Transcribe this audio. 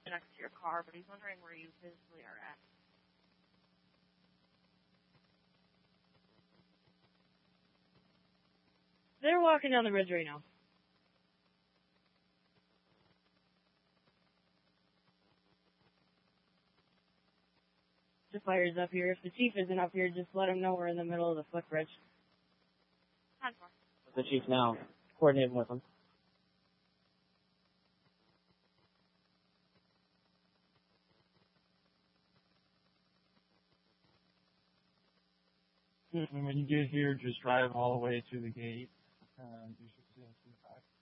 next to your car, but he's wondering where you physically are at. They're walking down the ridge right now. The fire's up here. If the chief isn't up here, just let him know we're in the middle of the footbridge. The chief now. Coordinating with him. And when you get here, just drive all the way to the gate. You should see us in the back.